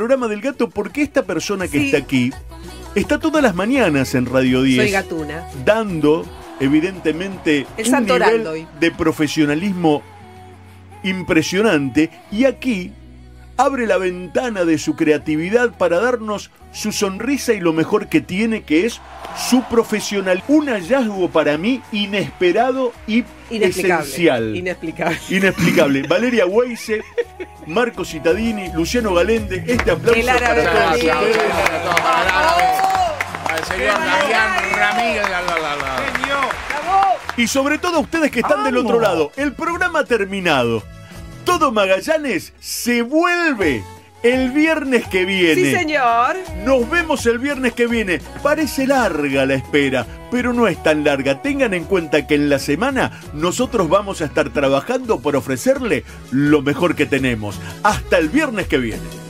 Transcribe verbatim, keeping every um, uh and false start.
programa del gato porque esta persona que Sí. está aquí está todas las mañanas en Radio diez. Soy gatuna. Dando, evidentemente, El un santoral nivel doy. de profesionalismo impresionante. Y aquí abre la ventana de su creatividad para darnos su sonrisa y lo mejor que tiene, que es su profesional. Un hallazgo para mí inesperado y Inexplicable. esencial. Inexplicable. Inexplicable. Valeria Weise, Marco Cittadini, Luciano Galende. Este aplauso El árabe para todos Ramírez. ustedes. Para el árabe, al señor Damián Ramírez. La, la, la, la. Y sobre todo a ustedes que están del ¡Vamos! otro lado. El programa ha terminado. Todo Magallanes se vuelve el viernes que viene. Sí, señor. Nos vemos el viernes que viene. Parece larga la espera, pero no es tan larga. Tengan en cuenta que en la semana nosotros vamos a estar trabajando por ofrecerle lo mejor que tenemos. Hasta el viernes que viene.